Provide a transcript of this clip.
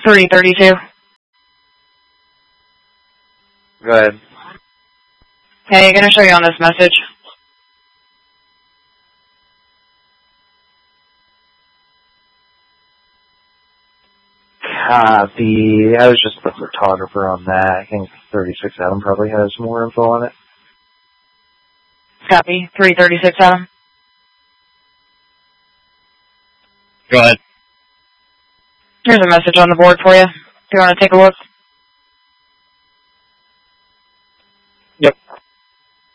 332. Go ahead. Hey, gonna show you on this message. Copy. I was just the photographer on that. I think 36 Adam probably has more info on it. Copy. 336 Adam. Go ahead. Here's a message on the board for you. If you want to take a look. Yep.